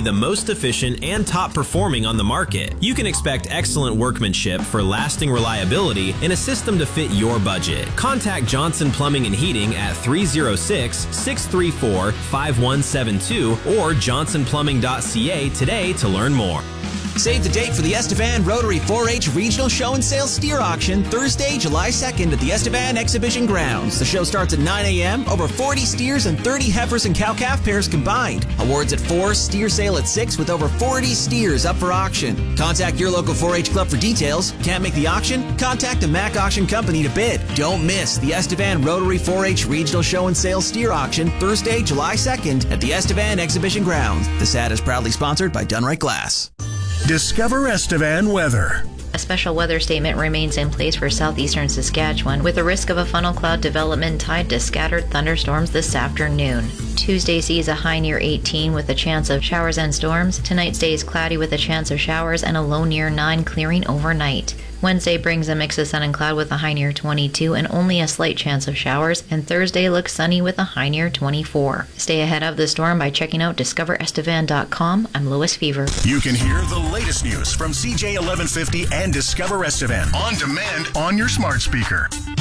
the most efficient and top performing on the market. You can expect excellent workmanship for lasting reliability in a system to fit your budget. Contact Johnson Plumbing and Heating at 306-634-5172 or johnsonplumbing.ca today to learn more. Save the date for the Estevan Rotary 4-H Regional Show and Sale Steer Auction Thursday, July 2nd at the Estevan Exhibition Grounds. The show starts at 9 a.m. Over 40 steers and 30 heifers and cow-calf pairs combined. Awards at 4, steer sale at 6 with over 40 steers up for auction. Contact your local 4-H club for details. Can't make the auction? Contact a Mac Auction Company to bid. Don't miss the Estevan Rotary 4-H Regional Show and Sale Steer Auction Thursday, July 2nd at the Estevan Exhibition Grounds. This ad is proudly sponsored by Dunright Glass. Discover Estevan weather. A special weather statement remains in place for southeastern Saskatchewan with a risk of a funnel cloud development tied to scattered thunderstorms this afternoon. Tuesday sees a high near 18 with a chance of showers and storms. Tonight stays cloudy with a chance of showers and a low near 9 clearing overnight. Wednesday brings a mix of sun and cloud with a high near 22 and only a slight chance of showers, and Thursday looks sunny with a high near 24. Stay ahead of the storm by checking out discoverestevan.com. I'm Lois Fever. You can hear the latest news from CJ 1150 and Discover Estevan on demand on your smart speaker.